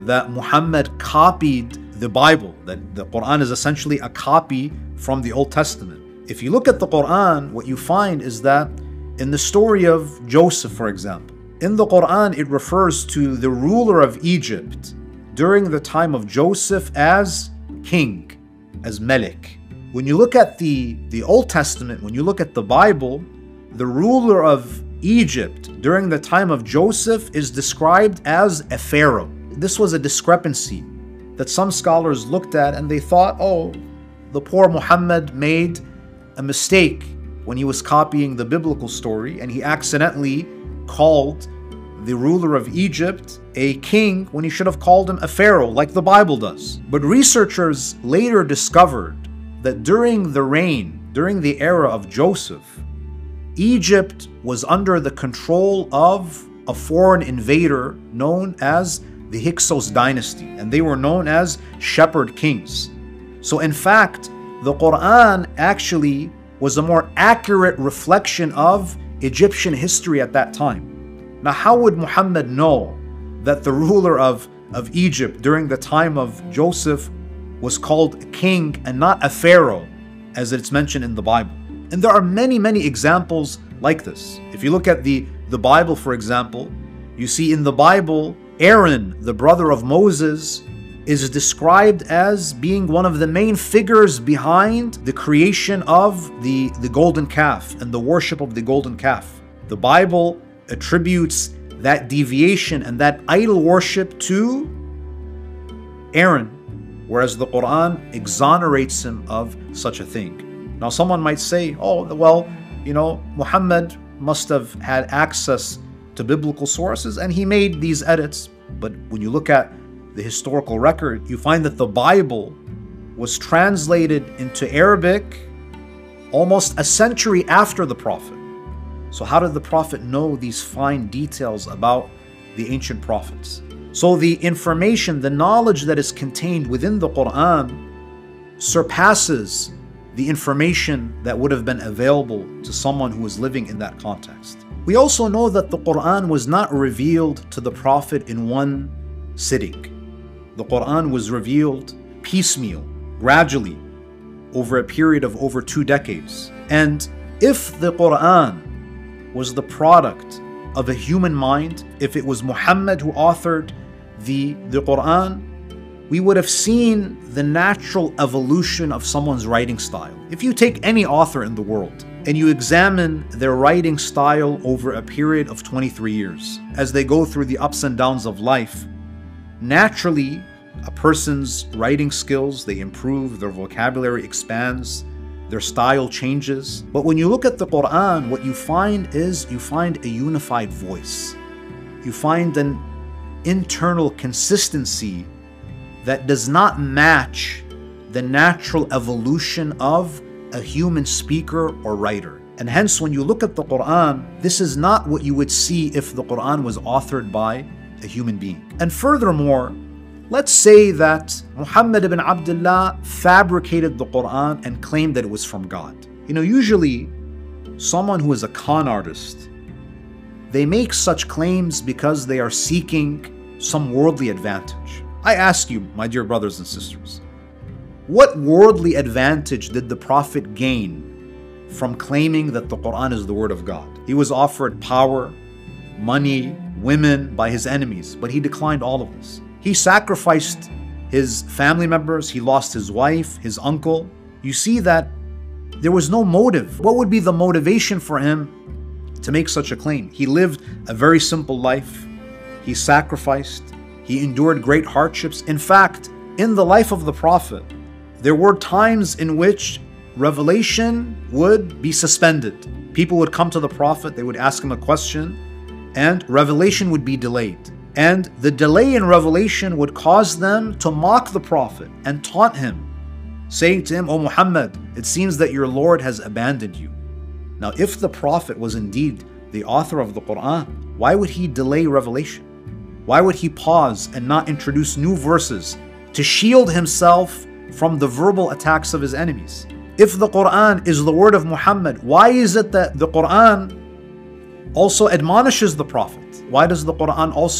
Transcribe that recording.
that Muhammad copied the Bible, that the Quran is essentially a copy from the Old Testament. If you look at the Quran, what you find is that in the story of Joseph, for example, in the Quran it refers to the ruler of Egypt during the time of Joseph as king, as Malik. When you look at the Old Testament, when you look at the Bible, the ruler of Egypt during the time of Joseph is described as a pharaoh. This was a discrepancy that some scholars looked at and they thought, oh, the poor Muhammad made a mistake when he was copying the biblical story and he accidentally called the ruler of Egypt a king when he should have called him a pharaoh, like the Bible does. But researchers later discovered that during the era of Joseph, Egypt was under the control of a foreign invader known as the Hyksos dynasty, and they were known as shepherd kings. So in fact, the Quran actually was a more accurate reflection of Egyptian history at that time. Now, how would Muhammad know that the ruler of Egypt during the time of Joseph was called a king and not a pharaoh, as it's mentioned in the Bible? And there are many, many examples like this. If you look at the Bible, for example, you see in the Bible, Aaron, the brother of Moses, is described as being one of the main figures behind the creation of the golden calf and the worship of the golden calf. The Bible attributes that deviation and that idol worship to Aaron, whereas the Quran exonerates him of such a thing. Now someone might say, oh, well, Muhammad must have had access to biblical sources and he made these edits. But when you look at the historical record, you find that the Bible was translated into Arabic almost a century after the Prophet. So how did the Prophet know these fine details about the ancient prophets? So the information, the knowledge that is contained within the Quran surpasses the information that would have been available to someone who was living in that context. We also know that the Quran was not revealed to the Prophet in one sitting. The Quran was revealed piecemeal, gradually, over a period of over 2 decades. And if the Quran was the product of a human mind, if it was Muhammad who authored the Quran, we would have seen the natural evolution of someone's writing style. If you take any author in the world and you examine their writing style over a period of 23 years, as they go through the ups and downs of life, naturally, a person's writing skills, they improve, their vocabulary expands, their style changes. But when you look at the Quran, what you find is a unified voice. You find an internal consistency that does not match the natural evolution of a human speaker or writer. And hence, when you look at the Quran, this is not what you would see if the Quran was authored by a human being. And furthermore, let's say that Muhammad ibn Abdullah fabricated the Quran and claimed that it was from God. Usually, someone who is a con artist, they make such claims because they are seeking some worldly advantage. I ask you, my dear brothers and sisters, what worldly advantage did the Prophet gain from claiming that the Quran is the word of God? He was offered power, money, women by his enemies, but he declined all of this. He sacrificed his family members, he lost his wife, his uncle. You see that there was no motive. What would be the motivation for him to make such a claim? He lived a very simple life. He sacrificed. He endured great hardships. In fact, in the life of the Prophet, there were times in which revelation would be suspended. People would come to the Prophet, they would ask him a question, and revelation would be delayed. And the delay in revelation would cause them to mock the Prophet and taunt him, saying to him, "O Muhammad, it seems that your Lord has abandoned you." Now, if the Prophet was indeed the author of the Quran, why would he delay revelation? Why would he pause and not introduce new verses to shield himself from the verbal attacks of his enemies? If the Quran is the word of Muhammad, why is it that the Quran also admonishes the Prophet? Why does the Quran also